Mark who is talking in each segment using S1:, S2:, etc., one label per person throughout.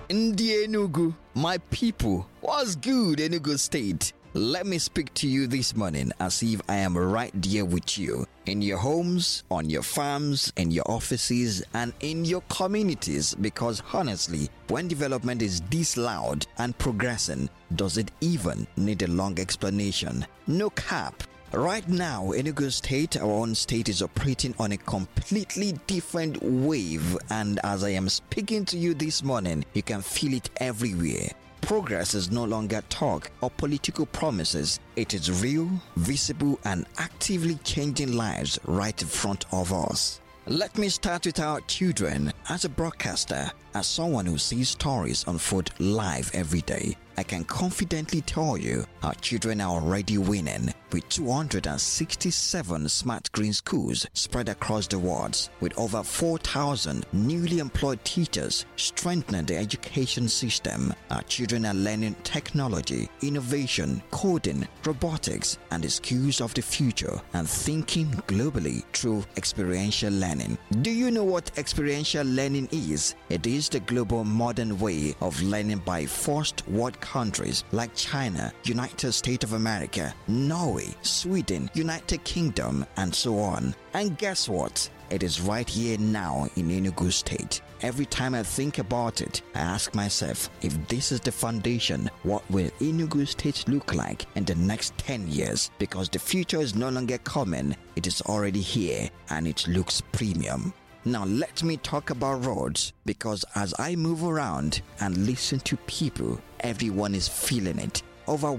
S1: Ndi Enugu, my people, what's good, Enugu State? Let me speak to you this morning as if I am right there with you, in your homes, on your farms, in your offices, and in your communities, because honestly, when development is this loud and progressing, does it even need a long explanation? No cap. Right now, Enugu State, our own state, is operating on a completely different wave, and as I am speaking to you this morning, you can feel it everywhere. Progress is no longer talk or political promises. It is real, visible, and actively changing lives right in front of us. Let me start with our children. As a broadcaster, as someone who sees stories unfold live every day, I can confidently tell you our children are already winning with 267 smart green schools spread across the world, with over 4,000 newly employed teachers strengthening the education system. Our children are learning technology, innovation, coding, robotics, and the skills of the future, and thinking globally through experiential learning. Do you know what experiential learning is? It is the global modern way of learning by first world countries like China, United States of America, Norway, Sweden, United Kingdom, and so on. And guess what? It is right here now in Enugu State. Every time I think about it, I ask myself, if this is the foundation, what will Enugu State look like in the next 10 years? Because the future is no longer coming, it is already here, and it looks premium. Now let me talk about roads, because as I move around and listen to people, everyone is feeling it. Over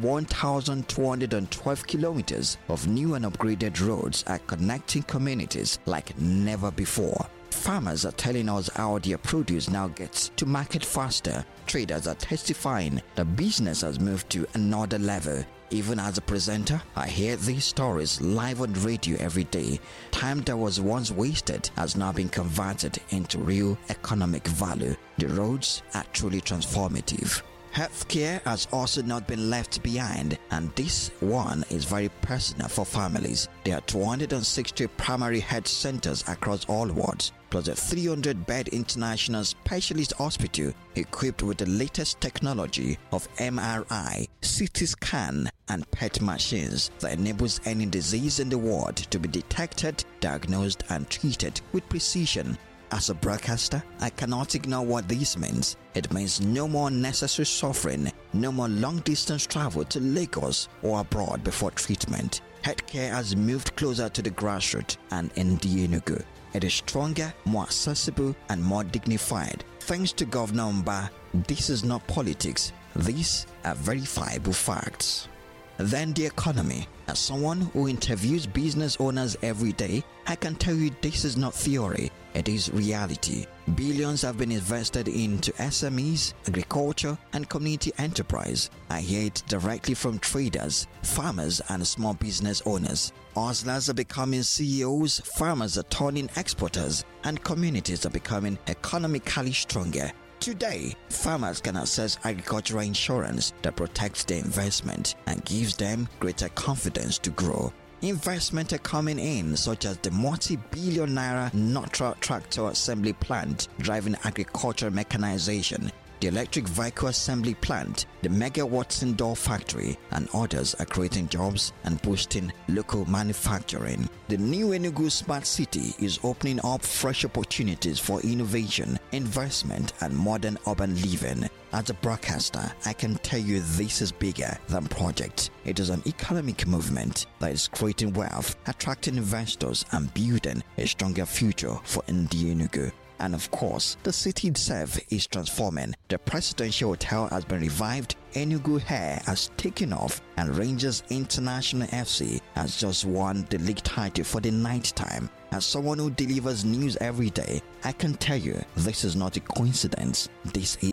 S1: 1,212 kilometers of new and upgraded roads are connecting communities like never before. Farmers are telling us how their produce now gets to market faster. Traders are testifying that business has moved to another level. Even as a presenter, I hear these stories live on radio every day. Time that was once wasted has now been converted into real economic value. The roads are truly transformative. Healthcare has also not been left behind, and this one is very personal for families. There are 260 primary health centers across all wards, plus a 300-bed international specialist hospital equipped with the latest technology of MRI, CT scan, and PET machines that enables any disease in the world to be detected, diagnosed, and treated with precision. As a broadcaster, I cannot ignore what this means. It means no more unnecessary suffering, no more long-distance travel to Lagos or abroad before treatment. Healthcare has moved closer to the grassroots, and in Enugu, it is stronger, more accessible, and more dignified. Thanks to Governor Mba, this is not politics. These are verifiable facts. Then the economy. As someone who interviews business owners every day, I can tell you this is not theory, it is reality. Billions have been invested into SMEs, agriculture, and community enterprise. I hear it directly from traders, farmers, and small business owners. Hustlers are becoming CEOs, farmers are turning exporters, and communities are becoming economically stronger. Today, farmers can access agricultural insurance that protects their investment and gives them greater confidence to grow. Investment are coming in, such as the multi-billion naira Notra tractor assembly plant driving agricultural mechanization, the electric vehicle assembly plant, the Mega Watson door factory, and others are creating jobs and boosting local manufacturing. The new Enugu Smart City is opening up fresh opportunities for innovation, investment, and modern urban living. As a broadcaster, I can tell you this is bigger than project. It is an economic movement that is creating wealth, attracting investors, and building a stronger future for Ndi Enugu. And of course, the city itself is transforming. The presidential hotel has been revived, Enugu Air has taken off, and Rangers International FC has just won the league title for the 9th time. As someone who delivers news every day, I can tell you this is not a coincidence. This is